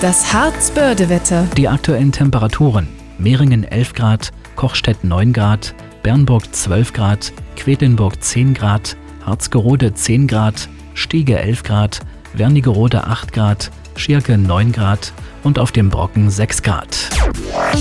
Das Harz-Börde-Wetter. Die aktuellen Temperaturen: Mehringen 11 Grad, Kochstedt 9 Grad, Bernburg 12 Grad, Quedlinburg 10 Grad, Harzgerode 10 Grad, Stiege 11 Grad, Wernigerode 8 Grad, Schirke 9 Grad und auf dem Brocken 6 Grad.